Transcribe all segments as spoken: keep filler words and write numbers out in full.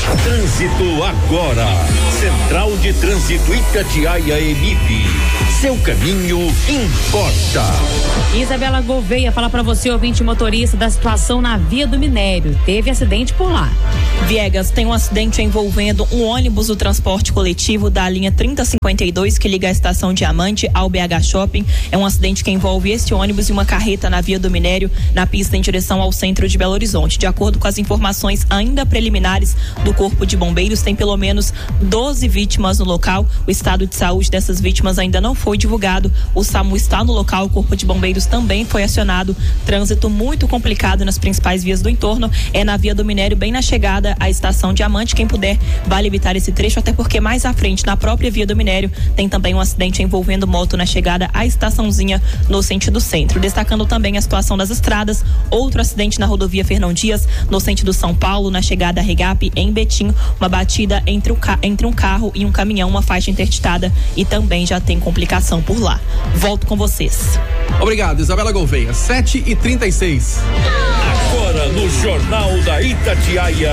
Trânsito agora. Central de Trânsito Itatiaia E M I P. Seu caminho importa. Isabela Gouveia fala para você, ouvinte motorista, da situação na Via do Minério. Teve acidente por lá. Viegas, tem um acidente envolvendo um ônibus do transporte coletivo da linha trinta cinquenta e dois que liga a estação Diamante ao B H Shopping. É um acidente que envolve este ônibus e uma carreta na Via do Minério, na pista em direção ao centro de Belo Horizonte. De acordo com as informações ainda preliminares do Corpo de Bombeiros, tem pelo menos doze vítimas no local. O estado de saúde dessas vítimas ainda não foi divulgado. O SAMU está no local, o Corpo de Bombeiros também foi acionado. Trânsito muito complicado nas principais vias do entorno. É na Via do Minério, bem na chegada à estação Diamante. Quem puder, vale evitar esse trecho, até porque mais à frente, na própria Via do Minério, tem também um acidente envolvendo moto na chegada à estaçãozinha no sentido centro. Destacando também a situação das estradas, outro acidente na rodovia Fernão Dias, no sentido São Paulo, na chegada a Regap, em Betim, uma batida entre, o ca- entre um carro e um caminhão, uma faixa interditada, e também já tem complicação por lá. Volto com vocês. Obrigado, Isabela Gouveia. sete e trinta e seis. Agora no Jornal da Itatiaia,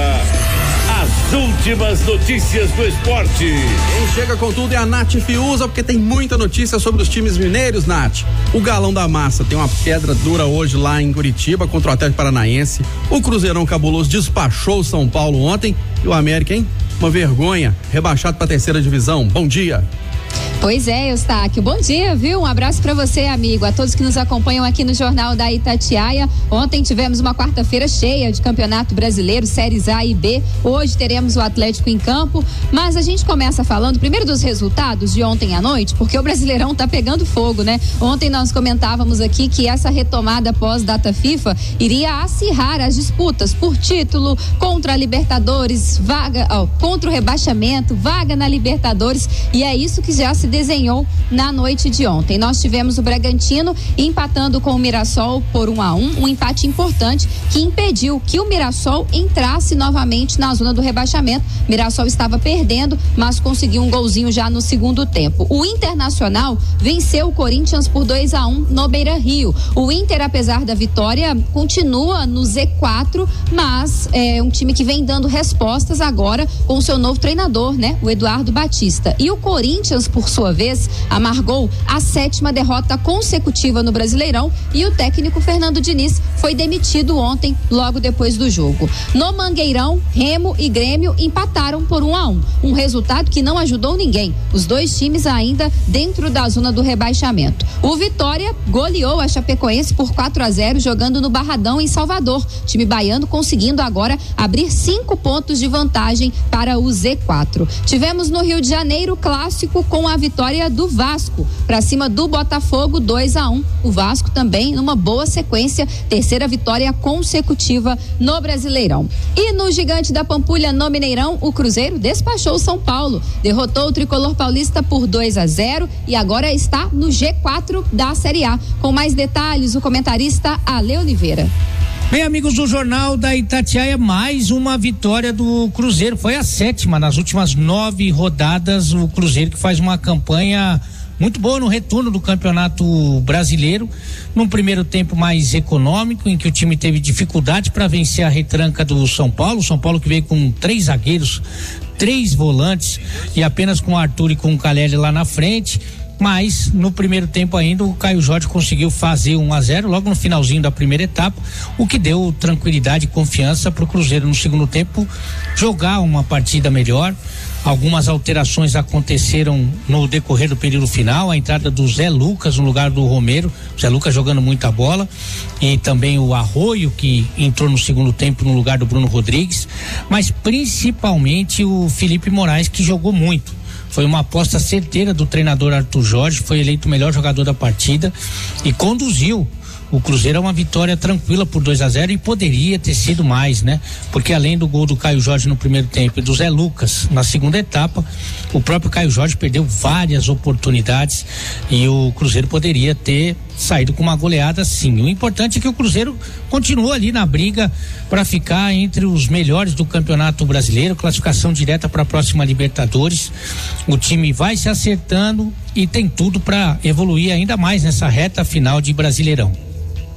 as últimas notícias do esporte. Quem chega com tudo é a Nath Fiuza, porque tem muita notícia sobre os times mineiros, Nath. O Galão da Massa tem uma pedra dura hoje lá em Curitiba contra o Atlético Paranaense. O Cruzeirão Cabuloso despachou o São Paulo ontem. E o América, hein? Uma vergonha, rebaixado para a terceira divisão. Bom dia. Pois é, Eustáquio, bom dia, viu? Um abraço para você, amigo, a todos que nos acompanham aqui no Jornal da Itatiaia. Ontem tivemos uma quarta-feira cheia de Campeonato Brasileiro, séries A e B. Hoje teremos o Atlético em campo, mas a gente começa falando primeiro dos resultados de ontem à noite, porque o Brasileirão tá pegando fogo, né? Ontem nós comentávamos aqui que essa retomada pós-data FIFA iria acirrar as disputas por título, contra a Libertadores, vaga, ó, contra o rebaixamento, vaga na Libertadores, e é isso que já se desenhou na noite de ontem. Nós tivemos o Bragantino empatando com o Mirassol por um a um, um empate importante que impediu que o Mirassol entrasse novamente na zona do rebaixamento. Mirassol estava perdendo, mas conseguiu um golzinho já no segundo tempo. O Internacional venceu o Corinthians por dois a um no Beira-Rio. O Inter, apesar da vitória, continua no Z quatro, mas é um time que vem dando respostas agora com o seu novo treinador, né? O Eduardo Batista. E o Corinthians, por sua vez, amargou a sétima derrota consecutiva no Brasileirão e o técnico Fernando Diniz foi demitido ontem, logo depois do jogo. No Mangueirão, Remo e Grêmio empataram por um a um, um resultado que não ajudou ninguém. Os dois times ainda dentro da zona do rebaixamento. O Vitória goleou a Chapecoense por quatro a zero, jogando no Barradão, em Salvador. Time baiano conseguindo agora abrir cinco pontos de vantagem para o Z quatro. Tivemos no Rio de Janeiro clássico com a vitória do Vasco para cima do Botafogo, dois a um. O Vasco também numa boa sequência, terceira vitória consecutiva no Brasileirão. E no Gigante da Pampulha, no Mineirão, o Cruzeiro despachou o São Paulo, derrotou o tricolor paulista por dois a zero e agora está no G quatro da Série A. Com mais detalhes, o comentarista Ale Oliveira. Bem, amigos do Jornal da Itatiaia, mais uma vitória do Cruzeiro, foi a sétima nas últimas nove rodadas. O Cruzeiro que faz uma campanha muito boa no retorno do Campeonato Brasileiro, num primeiro tempo mais econômico, em que o time teve dificuldade para vencer a retranca do São Paulo. São Paulo que veio com três zagueiros, três volantes e apenas com o Arthur e com o Caleri lá na frente. Mas no primeiro tempo ainda o Caio Jorge conseguiu fazer um a zero logo no finalzinho da primeira etapa, o que deu tranquilidade e confiança para o Cruzeiro no segundo tempo jogar uma partida melhor. Algumas alterações aconteceram no decorrer do período final, a entrada do Zé Lucas no lugar do Romero, Zé Lucas jogando muita bola, e também o Arroio, que entrou no segundo tempo no lugar do Bruno Rodrigues, mas principalmente o Felipe Moraes, que jogou muito. Foi uma aposta certeira do treinador Arthur Jorge, foi eleito o melhor jogador da partida e conduziu o Cruzeiro a uma vitória tranquila por dois a zero, e poderia ter sido mais, né? Porque além do gol do Caio Jorge no primeiro tempo e do Zé Lucas na segunda etapa, o próprio Caio Jorge perdeu várias oportunidades e o Cruzeiro poderia ter saído com uma goleada, sim. O importante é que o Cruzeiro continua ali na briga para ficar entre os melhores do Campeonato Brasileiro, classificação direta para a próxima Libertadores. O time vai se acertando e tem tudo para evoluir ainda mais nessa reta final de Brasileirão.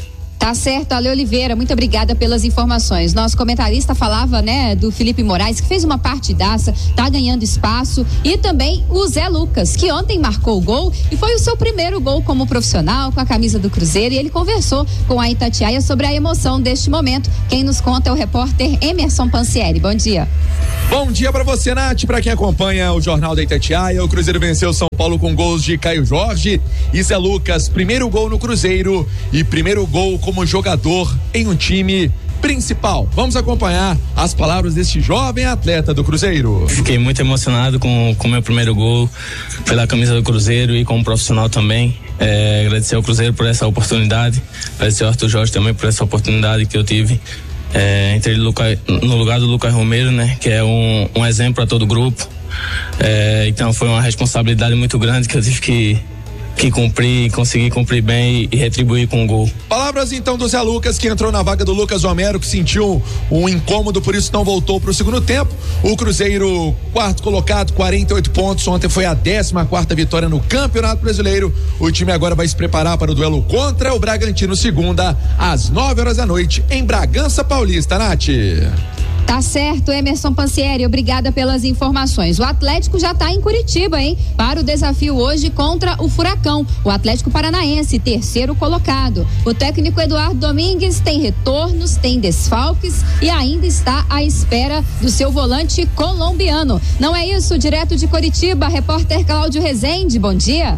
Tá certo, Ale Oliveira, muito obrigada pelas informações. Nosso comentarista falava, né, do Felipe Moraes, que fez uma partidaça, tá ganhando espaço, e também o Zé Lucas, que ontem marcou o gol e foi o seu primeiro gol como profissional com a camisa do Cruzeiro, e ele conversou com a Itatiaia sobre a emoção deste momento. Quem nos conta é o repórter Emerson Pansieri. Bom dia. Bom dia pra você, Nath, pra quem acompanha o Jornal da Itatiaia. O Cruzeiro venceu São Paulo com gols de Caio Jorge e Zé Lucas, primeiro gol no Cruzeiro e primeiro gol como jogador em um time principal. Vamos acompanhar as palavras deste jovem atleta do Cruzeiro. Fiquei muito emocionado com o meu primeiro gol pela camisa do Cruzeiro e como profissional também. É, agradecer ao Cruzeiro por essa oportunidade, agradecer ao Arthur Jorge também por essa oportunidade que eu tive. É, entrei no lugar do Lucas Romero, né, que é um, um exemplo para todo o grupo. É, então foi uma responsabilidade muito grande que eu tive que que cumprir, conseguir cumprir bem e retribuir com um gol. Palavras então do Zé Lucas, que entrou na vaga do Lucas Romero, que sentiu um incômodo, por isso não voltou para o segundo tempo. O Cruzeiro, quarto colocado, quarenta e oito pontos. Ontem foi a décima quarta vitória no Campeonato Brasileiro. O time agora vai se preparar para o duelo contra o Bragantino, segunda, às nove horas da noite, em Bragança Paulista, Nath. Tá certo, Emerson Pansieri, obrigada pelas informações. O Atlético já tá em Curitiba, hein? Para o desafio hoje contra o Furacão, o Atlético Paranaense, terceiro colocado. O técnico Eduardo Domingues tem retornos, tem desfalques e ainda está à espera do seu volante colombiano. Não é isso? Direto de Curitiba, repórter Cláudio Rezende, bom dia.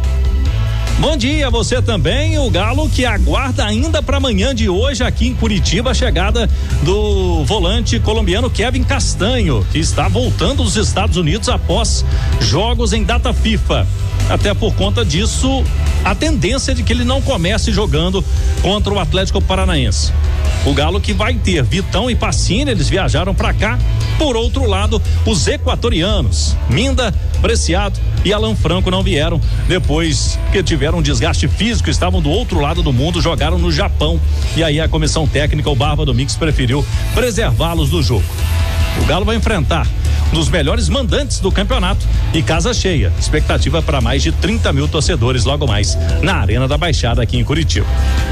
Bom dia, você também. O Galo que aguarda ainda para amanhã de hoje aqui em Curitiba a chegada do volante colombiano Kevin Castanho, que está voltando dos Estados Unidos após jogos em data FIFA. Até por conta disso, a tendência é de que ele não comece jogando contra o Atlético Paranaense. O Galo que vai ter Vitão e Pacini, eles viajaram para cá. Por outro lado, os equatorianos, Minda, Preciado e Alan Franco não vieram depois que tiveram um desgaste físico, estavam do outro lado do mundo, jogaram no Japão. E aí a comissão técnica, o Barba Domingues, preferiu preservá-los do jogo. O Galo vai enfrentar um dos melhores mandantes do campeonato e casa cheia. Expectativa para mais de trinta mil torcedores logo mais na Arena da Baixada aqui em Curitiba.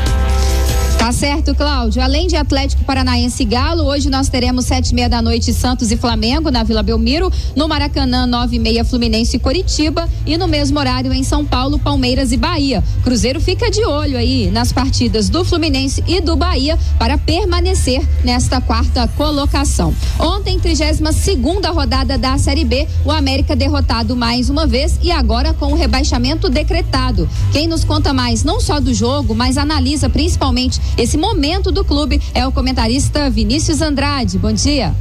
Tá certo, Cláudio. Além de Atlético Paranaense e Galo, hoje nós teremos sete e meia da noite Santos e Flamengo na Vila Belmiro, no Maracanã nove e meia Fluminense e Coritiba e no mesmo horário em São Paulo, Palmeiras e Bahia. Cruzeiro fica de olho aí nas partidas do Fluminense e do Bahia para permanecer nesta quarta colocação. Ontem, trigésima segunda rodada da Série B, o América derrotado mais uma vez e agora com o rebaixamento decretado. Quem nos conta mais não só do jogo, mas analisa principalmente esse momento do clube é o comentarista Vinícius Andrade. Bom dia.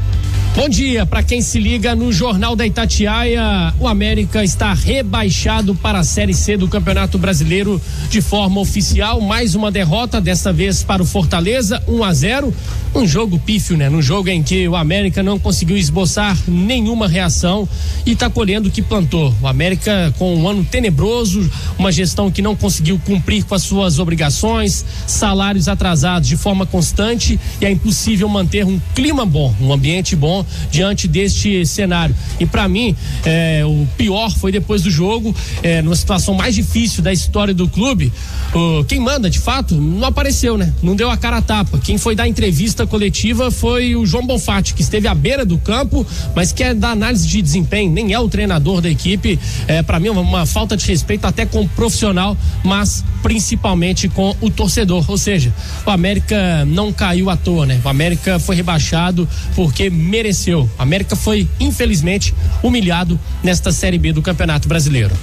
Bom dia, para quem se liga no Jornal da Itatiaia, o América está rebaixado para a Série C do Campeonato Brasileiro de forma oficial, mais uma derrota, desta vez para o Fortaleza, um a zero, um jogo pífio, né? Num jogo em que o América não conseguiu esboçar nenhuma reação e está colhendo o que plantou. O América com um ano tenebroso, uma gestão que não conseguiu cumprir com as suas obrigações, salários atrasados de forma constante e é impossível manter um clima bom, um ambiente bom diante deste cenário. E para mim, é, o pior foi depois do jogo, é, numa situação mais difícil da história do clube, o, quem manda de fato não apareceu, né? Não deu a cara a tapa. Quem foi dar entrevista coletiva foi o João Bonfatti, que esteve à beira do campo, mas que é da análise de desempenho, nem é o treinador da equipe. É, para mim, uma, uma falta de respeito até com o profissional, mas principalmente com o torcedor. Ou seja, o América não caiu à toa, né? O América foi rebaixado porque mereceu. O América foi, infelizmente, humilhado nesta Série B do Campeonato Brasileiro.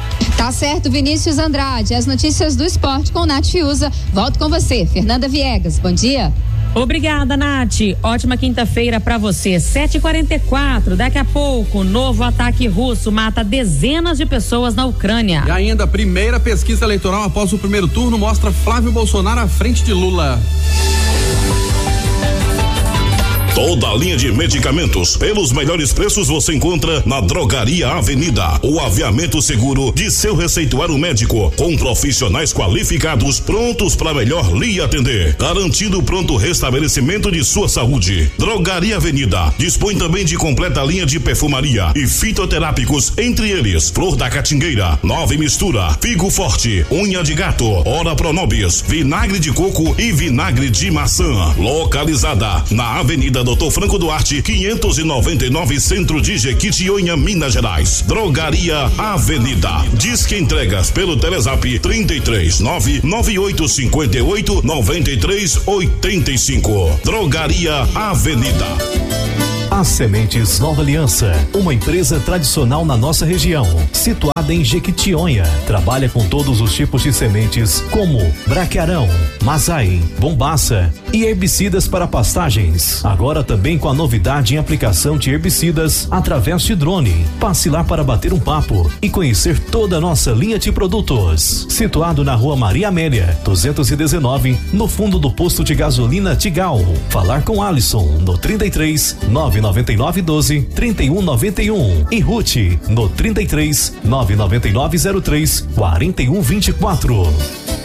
Tá certo, Vinícius Andrade. As notícias do esporte com Nath Fiuza. Volto com você, Fernanda Viegas. Bom dia. Obrigada, Nath. Ótima quinta-feira pra você. sete e quarenta e quatro. Daqui a pouco, novo ataque russo mata dezenas de pessoas na Ucrânia. E ainda, a primeira pesquisa eleitoral após o primeiro turno mostra Flávio Bolsonaro à frente de Lula. Toda a linha de medicamentos pelos melhores preços você encontra na Drogaria Avenida. O aviamento seguro de seu receituário médico, com profissionais qualificados prontos para melhor lhe atender, garantindo o pronto restabelecimento de sua saúde. Drogaria Avenida dispõe também de completa linha de perfumaria e fitoterápicos, entre eles Flor da Catingueira, Nove Mistura, Figo Forte, Unha de Gato, Ora Pronobis, Vinagre de Coco e Vinagre de Maçã. Localizada na Avenida Doutor Franco Duarte, quinhentos e noventa e nove, Centro de Jequitinhonha, Minas Gerais. Drogaria Avenida. Disque entregas pelo Telezap trinta e três, nove nove oito cinco oito, nove três oito cinco. Drogaria Avenida. As Sementes Nova Aliança, uma empresa tradicional na nossa região, situada em Jequitinhonha, trabalha com todos os tipos de sementes, como braquiarão, mazai, bombaça e herbicidas para pastagens. Agora também com a novidade em aplicação de herbicidas através de drone. Passe lá para bater um papo e conhecer toda a nossa linha de produtos. Situado na Rua Maria Amélia, duzentos e dezenove, no fundo do posto de gasolina Tigal. Falar com Alisson no trinta e três, nove nove nove doze, trinta e um noventa e um e Ruth no trinta e três, nove nove nove zero três, quarenta e um vinte e quatro.